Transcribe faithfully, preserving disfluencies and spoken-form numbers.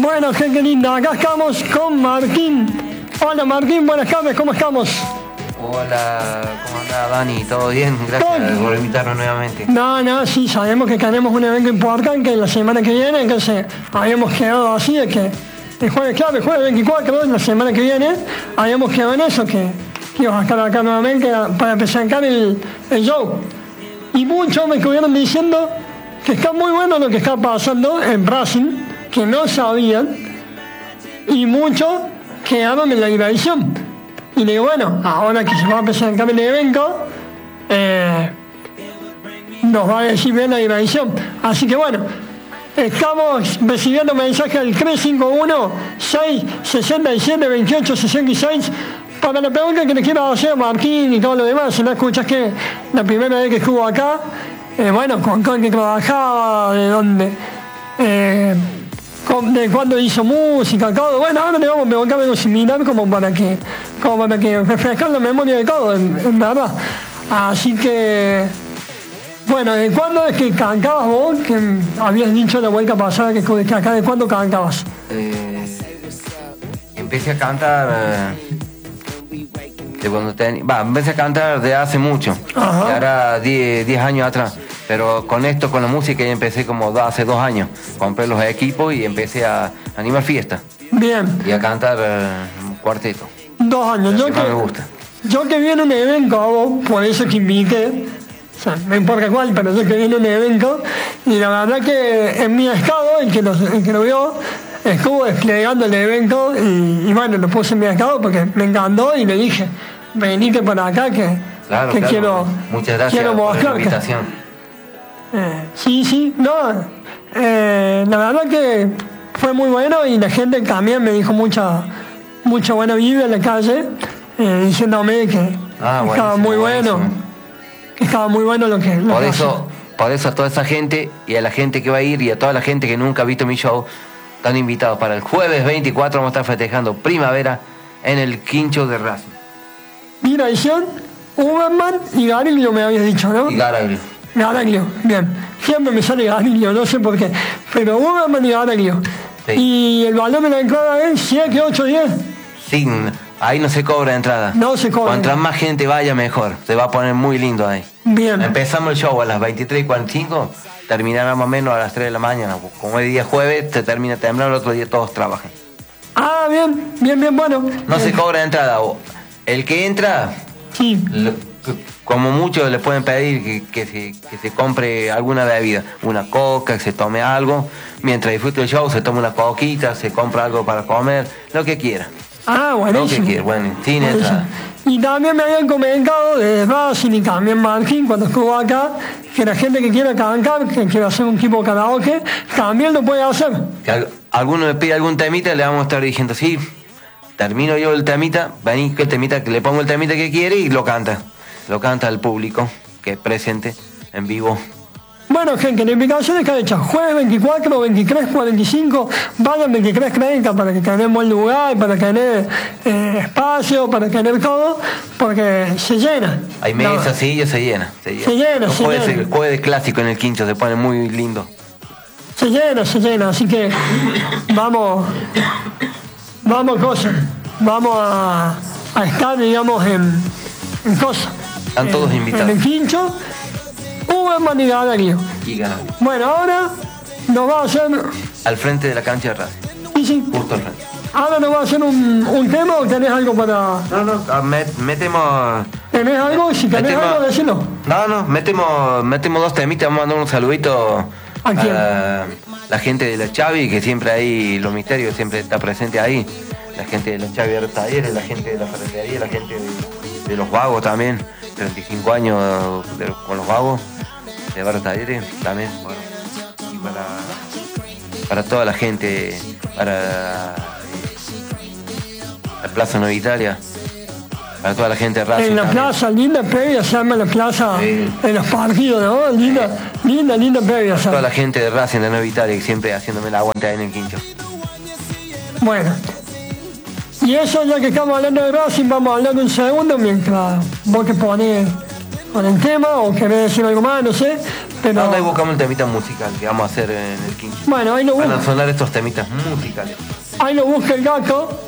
Bueno, gente linda, acá estamos con Martín. Hola Martín, buenas tardes, ¿cómo estamos? Hola, ¿cómo anda Dani? ¿Todo bien? Gracias ¿Todo? por invitarnos nuevamente. No, no, sí, sabemos que tenemos un evento importante la semana que viene, entonces habíamos quedado así de que el jueves, claro, el jueves veinticuatro, la semana que viene, habíamos quedado en eso, que, que ibas a estar acá nuevamente para presentar el, el show. Y muchos me estuvieron diciendo que está muy bueno lo que está pasando en Racing, que no sabían, y muchos quedaron en la diversión. Y le digo, bueno, ahora que se va a presentar el evento, eh, nos va a decir bien la diversión. Así que bueno, estamos recibiendo mensajes al tres cinco uno, seis seis siete, dos ocho seis seis para la pregunta que le quiero hacer a Martín y todo lo demás. Si no escuchas que la primera vez que estuvo acá, eh, bueno, con con que trabajaba, de dónde, eh, con, de cuándo hizo música, todo. Bueno, ahora le vamos a preguntar algo similar como para que, como para que refrescar la memoria de todo, en, en verdad. Así que, bueno, ¿de cuándo es que cantabas vos? Que habías dicho la vuelta pasada que, que acá, ¿de cuándo cantabas? Eh, empecé a cantar eh, de cuando tenía, va, empecé a cantar de hace mucho, Ajá. y ahora diez años atrás. Pero con esto, con la música, ya empecé como do- hace dos años. Compré los equipos y empecé a animar fiestas Bien, y a cantar eh, un cuarteto. dos años. Lo Yo que que, más me gusta. yo que vi en un evento, a vos, por eso te invité, o sea, no importa cuál, pero yo que vi en un evento, y la verdad que en mi estado, el que lo, el que lo vio, estuvo desplegando el evento, y, y bueno, lo puse en mi estado porque me encantó y le dije, venite para acá que, Claro, que claro. quiero, Muchas gracias quiero por la mostrarte. invitación. Eh, sí, sí, no, eh, la verdad que fue muy bueno y la gente también me dijo mucha, mucha buena vibra en la calle, eh, diciéndome que Ah, estaba buenísimo, muy bueno, buenísimo. que estaba muy bueno lo que lo Por que eso, por eso a toda esa gente y a la gente que va a ir y a toda la gente que nunca ha visto mi show, están invitados para el jueves veinticuatro. Vamos a estar festejando primavera en el Quincho de Racing. hace. Dirección, Uberman y Garillo me habías dicho, ¿no? Y Garaglio. Garillo, bien. Siempre me sale Garillo, no sé por qué. Pero Uberman y Garillo. Sí. Y el valor de la entrada es siete, ocho, diez. Sin, ahí no se cobra entrada. No se cobra. Cuanto más gente vaya, mejor. Se va a poner muy lindo ahí. Bien. Empezamos el show a las veintitrés y cuarenta y cinco, terminará más o menos a las tres de la mañana. Como es día jueves, se termina temprano, el otro día todos trabajan. Ah, bien, bien, bien, bueno. No se Eh, cobra entrada. o- El que entra, Sí, lo- como muchos le pueden pedir que, que, se, que se compre alguna bebida, una coca, que se tome algo, mientras disfrute el show, se toma una coquita, se compra algo para comer, lo que quiera. ah, Lo que buenísimo. quiera, bueno, sin Buenísimo. entrada. Y también me habían comentado de Racing y también Martín cuando estuvo acá, que la gente que quiera cantar, que quiera hacer un tipo de karaoke, también lo puede hacer. Que al- alguno me pide algún temita, le vamos a estar diciendo, sí, termino yo el temita, vení que el temita, que le pongo el temita que quiere y lo canta. Lo canta al público que es presente en vivo. Bueno, gente, la invitación está hecha. Jueves veinticuatro, veintitrés, cuarenta y cinco, vayan veintitrés treinta para que tenemos el lugar, para tener eh, espacio, para tener todo, porque se llena. Hay No, mesas, sillas, se llena. Se llena, Se llena, Los se jueves, llena. el jueves clásico en el Quincho se pone muy lindo. Se llena, se llena, así que vamos, vamos cosas, vamos a, a estar, digamos, en, en cosas. Están todos En- invitados. En el Quincho, Uberman y Ganario. Y ganan. Bueno, ahora nos va a hacer, Al frente de la cancha de Racing. sí, sí, Justo al frente. ahora nos va a hacer un, un tema o tenés algo para, No, no, ah, met- metemos. tenés algo, si tenés metemos- algo, decilo. No, no, metemos, metemos dos temitas, vamos a mandar un saludito ¿A quién? la, la gente de la Chavi, que siempre ahí, los misterios siempre está presente ahí. La gente de la Chavi de Talleres, la gente de la ferretería, la gente de, de los vagos también, treinta y cinco años de- con los vagos, de Barrio Talleres también, bueno, y para, para toda la gente, para la Plaza Nueva Italia, para toda la gente de Racing En la también. plaza, linda previa, se llama la plaza Sí. en los partidos, ¿no? Linda, linda, linda previa. se Toda llama. la gente de Racing de Nueva Italia que siempre haciéndome el aguante ahí en el Quincho. Bueno, y eso ya que estamos hablando de Racing, vamos a hablar un segundo mientras vos que ponés con el tema o querés decir algo más, no sé. Pero... No, ahí buscamos el temita musical que vamos a hacer en el quince. Bueno, ahí lo Van a busca. sonar estos temitas musicales. Ahí lo busca el gato.